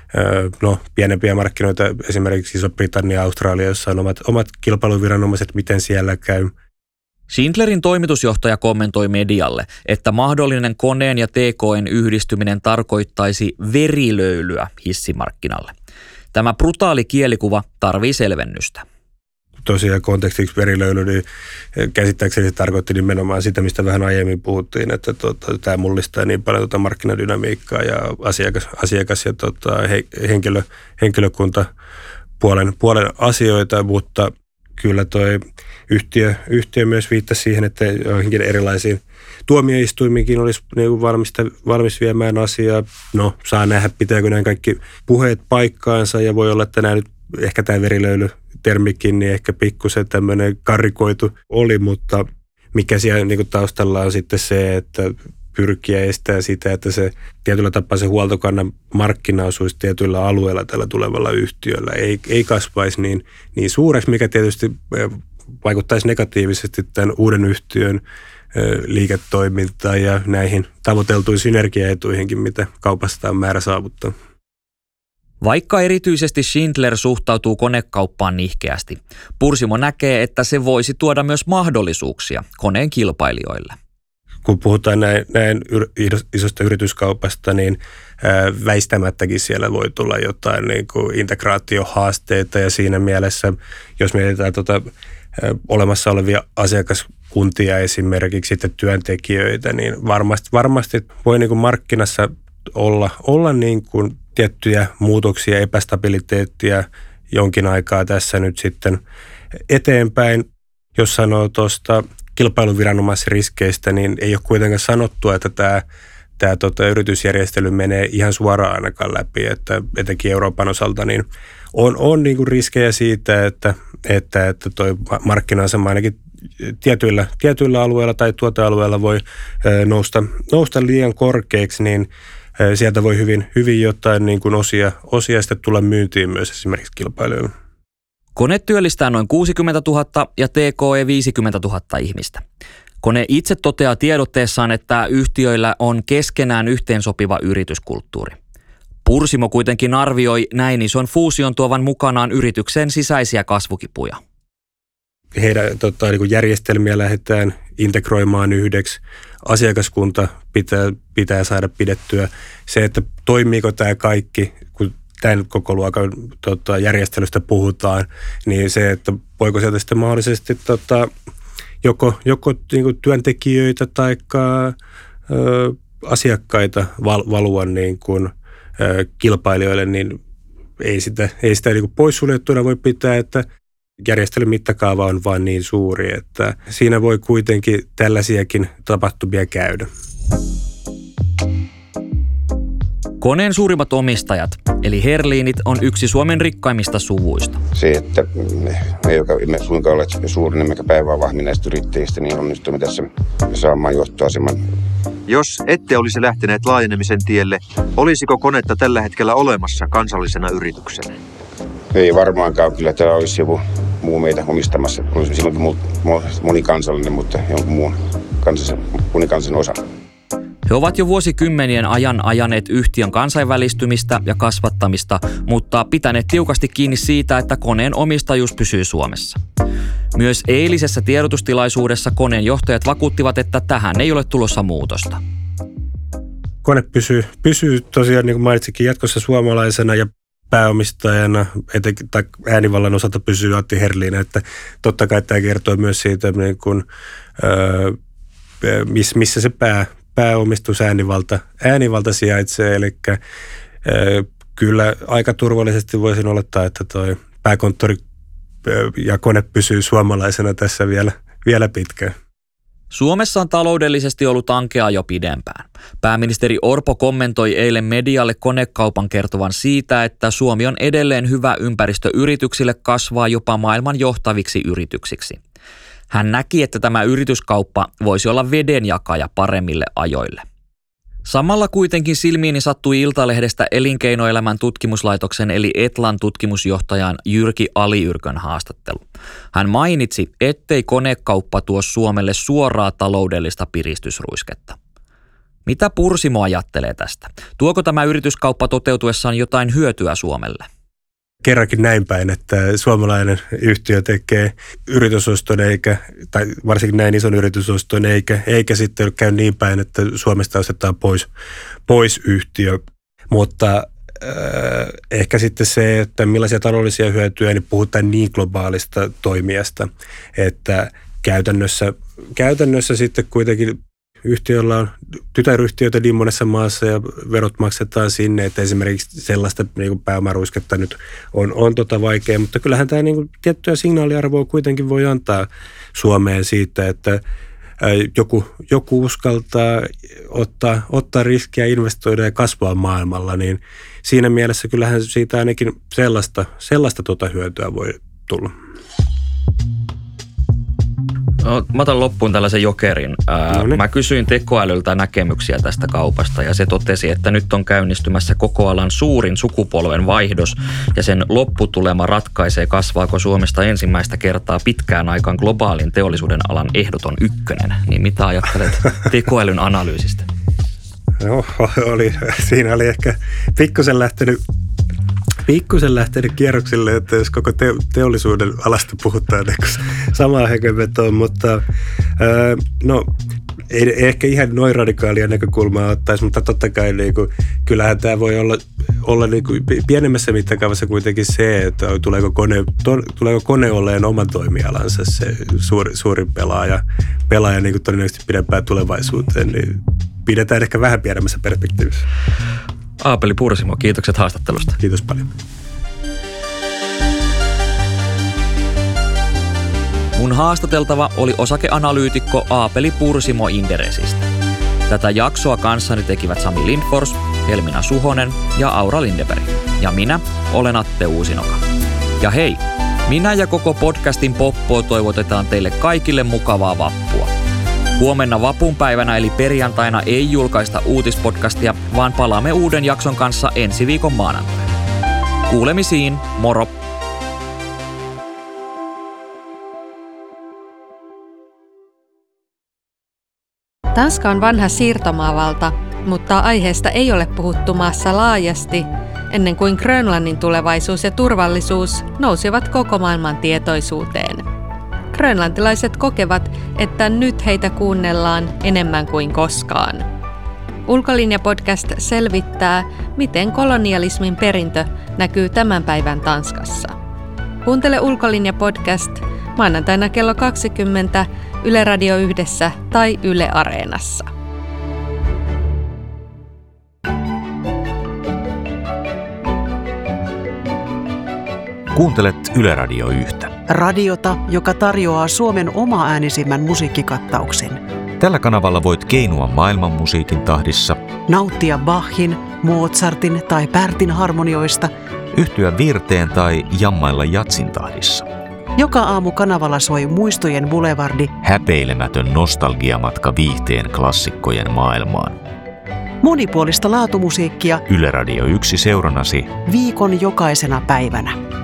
pienempiä markkinoita, esimerkiksi Iso-Britannia ja Australia, jossa on omat kilpailuviranomaiset, miten siellä käy. Schindlerin toimitusjohtaja kommentoi medialle, että mahdollinen Koneen ja TK:n yhdistyminen tarkoittaisi verilöylyä hissimarkkinalle. Tämä brutaali kielikuva tarvii selvennystä. Tosiaan kontekstiksi verilöyly, niin käsittääkseni se tarkoitti nimenomaan sitä, mistä vähän aiemmin puhuttiin, että tämä mullistaa niin paljon markkinadynamiikkaa ja asiakas ja henkilökunta puolen asioita, mutta kyllä toi yhtiö myös viittasi siihen, että johonkin erilaisiin tuomioistuimiinkin olisi valmis viemään asiaa. No, saa nähdä, pitääkö nämä kaikki puheet paikkaansa ja voi olla, että ehkä tämä verilöyly-termikin, niin ehkä pikkusen tämmöinen karrikoitu oli, mutta mikä siellä niin kuin taustalla on sitten se, että pyrkiä estää sitä, että se tietyllä tapaa se huoltokannan markkinaosuus tietyllä alueella tällä tulevalla yhtiöllä ei kasvaisi niin suureksi, mikä tietysti vaikuttaisi negatiivisesti tämän uuden yhtiön liiketoimintaan ja näihin tavoiteltuihin synergiaetuihinkin, mitä kaupasta on määrä saavuttaa. Vaikka erityisesti Schindler suhtautuu konekauppaan nihkeästi, Pursimo näkee, että se voisi tuoda myös mahdollisuuksia koneen kilpailijoille. Kun puhutaan näin isosta yrityskaupasta, niin väistämättäkin siellä voi tulla jotain niin kuin integraatiohaasteita ja siinä mielessä, jos mietitään olemassa olevia asiakaskuntia esimerkiksi sitten työntekijöitä, niin varmasti voi niin kuin markkinassa olla niin kuin tiettyjä muutoksia, epästabiliteettia jonkin aikaa tässä nyt sitten eteenpäin. Jos sanoo tuosta kilpailuviranomaisriskeistä, niin ei ole kuitenkaan sanottua, että tämä yritysjärjestely menee ihan suoraan ainakaan läpi, että etenkin Euroopan osalta niin on niin kuin riskejä siitä, että toi markkina-asema ainakin tietyillä alueilla tai tuotealueella voi nousta liian korkeaksi, niin sieltä voi hyvin jotain niin kuin osia sitten tulla myyntiin myös esimerkiksi kilpailijoille. Kone työllistää noin 60 000 ja TKE 50 000 ihmistä. Kone itse toteaa tiedotteessaan, että yhtiöillä on keskenään yhteensopiva yrityskulttuuri. Pursimo kuitenkin arvioi näin ison fuusion tuovan mukanaan yrityksen sisäisiä kasvukipuja. Heidän niin järjestelmiä lähdetään integroimaan yhdeksi. Asiakaskunta pitää saada pidettyä. Se, että toimiiko tämä kaikki, kun tämän koko luokan järjestelystä puhutaan, niin se, että voiko sieltä sitten mahdollisesti joko niin kuin työntekijöitä tai asiakkaita valua niin kuin kilpailijoille, niin ei sitä niin kuin poissuljettuna voi pitää, että järjestelyn mittakaava on vaan niin suuri, että siinä voi kuitenkin tällaisiakin tapahtumia käydä. Koneen suurimmat omistajat, eli Herlinit, on yksi Suomen rikkaimmista suvuista. Se, että me joka emme suinkaan ole suurin emmekä päivää vahvin näistä yrittäjistä, niin onnistumme tässä saamaan johtoaseman. Jos ette olisi lähteneet laajenemisen tielle, olisiko Konetta tällä hetkellä olemassa kansallisena yrityksenä? Ei varmaankaan, kyllä täällä olisi joku muu meitä omistamassa. Olisi silloinkin monikansallinen, mutta jonkun muun monikansallisen osa. He ovat jo vuosikymmenien ajan ajaneet yhtiön kansainvälistymistä ja kasvattamista, mutta pitäneet tiukasti kiinni siitä, että Koneen omistajuus pysyy Suomessa. Myös eilisessä tiedotustilaisuudessa Koneen johtajat vakuuttivat, että tähän ei ole tulossa muutosta. Kone pysyy tosiaan, niin kuin mainitsikin, jatkossa suomalaisena ja pääomistajana, etenkin äänivallan osalta pysyy Antti Herlin, että totta kai tämä kertoo myös siitä, niin kuin, missä se pääomistus äänivalta sijaitsee, eli kyllä aika turvallisesti voisin olettaa, että toi pääkonttori ja Kone pysyy suomalaisena tässä vielä pitkään. Suomessa on taloudellisesti ollut ankeaa jo pidempään. Pääministeri Orpo kommentoi eilen medialle Konekaupan kertovan siitä, että Suomi on edelleen hyvä ympäristö yrityksille kasvaa jopa maailman johtaviksi yrityksiksi. Hän näki, että tämä yrityskauppa voisi olla vedenjakaja paremmille ajoille. Samalla kuitenkin silmiini sattui Iltalehdestä Elinkeinoelämän tutkimuslaitoksen eli Etlan tutkimusjohtajan Jyrki Aliyrkön haastattelu. Hän mainitsi, ettei konekauppa tuo Suomelle suoraa taloudellista piristysruisketta. Mitä Pursimo ajattelee tästä? Tuoko tämä yrityskauppa toteutuessaan jotain hyötyä Suomelle? Kerrankin näin päin, että suomalainen yhtiö tekee yritysoston tai varsinkin näin ison yritysoston, eikä sitten käy niin päin, että Suomesta ostetaan pois yhtiö. Mutta ehkä sitten se, että millaisia taloudellisia hyötyjä, niin puhutaan niin globaalista toimijasta, että käytännössä sitten kuitenkin yhtiöllä on tytäryhtiöitä niin monessa maassa ja verot maksetaan sinne, että esimerkiksi sellaista niin kuin pääomaruisketta nyt on vaikea, mutta kyllähän tämä niin kuin tiettyä signaaliarvoa kuitenkin voi antaa Suomeen siitä, että joku uskaltaa ottaa riskiä, investoida ja kasvaa maailmalla, niin siinä mielessä kyllähän siitä ainakin sellaista hyötyä voi tulla. No, mä otan loppuun tällaisen jokerin. Mä kysyin tekoälyltä näkemyksiä tästä kaupasta ja se totesi, että nyt on käynnistymässä koko alan suurin sukupolven vaihdos ja sen lopputulema ratkaisee, kasvaako Suomesta ensimmäistä kertaa pitkään aikaan globaalin teollisuuden alan ehdoton ykkönen. Niin mitä ajattelet tekoälyn analyysistä? No, siinä oli ehkä pikkusen lähtenyt kierroksille, että jos koko teollisuuden alasta puhutaan niin samaa hengenvetoon, mutta ei ehkä ihan noin radikaalia näkökulmaa ottaisi, mutta totta kai niin kuin, kyllähän tämä voi olla niin kuin pienemmässä mittakaavassa kuitenkin se, että tuleeko kone olleen oman toimialansa se suurin pelaaja niin kuin todennäköisesti pidempään tulevaisuuteen, niin pidetään ehkä vähän pienemmässä perspektiivissä. Aapeli Pursimo, kiitokset haastattelusta. Kiitos paljon. Mun haastateltava oli osakeanalyytikko Aapeli Pursimo Inderesistä. Tätä jaksoa kanssani tekivät Sami Lindfors, Helmina Suhonen ja Aura Lindeberg. Ja minä olen Atte Uusinoka. Ja hei, minä ja koko podcastin poppo toivotetaan teille kaikille mukavaa vappua. Huomenna vapunpäivänä eli perjantaina ei julkaista uutispodcastia, vaan palaamme uuden jakson kanssa ensi viikon maanantaina. Kuulemisiin, moro! Tanska on vanha siirtomaavalta, mutta aiheesta ei ole puhuttu maassa laajasti, ennen kuin Grönlannin tulevaisuus ja turvallisuus nousivat koko maailman tietoisuuteen. Grönlantilaiset kokevat, että nyt heitä kuunnellaan enemmän kuin koskaan. Ulkolinja-podcast selvittää, miten kolonialismin perintö näkyy tämän päivän Tanskassa. Kuuntele Ulkolinja-podcast maanantaina kello 20 Yle Radio 1 tai Yle Areenassa. Kuuntelet Yle Radio 1. Radiota, joka tarjoaa Suomen oma-äänisimmän musiikkikattauksen. Tällä kanavalla voit keinua maailman musiikin tahdissa, nauttia Bachin, Mozartin tai Pärtin harmonioista, yhtyä virteen tai jammailla jatsin tahdissa. Joka aamu kanavalla soi muistojen boulevardi, häpeilemätön nostalgiamatka viihteen klassikkojen maailmaan. Monipuolista laatumusiikkia Yle Radio 1 seurannasi viikon jokaisena päivänä.